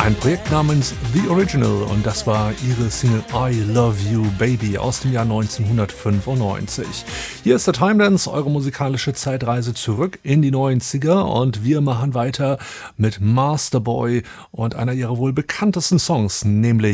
Ein Projekt namens The Original und das war ihre Single I Love You Baby aus dem Jahr 1995. Hier ist der Timedance, eure musikalische Zeitreise zurück in die 90er und wir machen weiter mit Masterboy und einer ihrer wohl bekanntesten Songs, nämlich